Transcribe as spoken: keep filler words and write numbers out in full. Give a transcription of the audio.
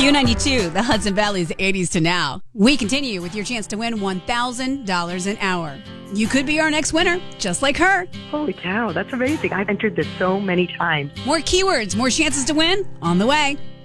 Q ninety-two, the Hudson Valley's eighties to now. We continue with your chance to win one thousand dollars an hour. You could be our next winner, just like her. Holy cow, that's amazing. I've entered this so many times. More keywords, more chances to win on the way.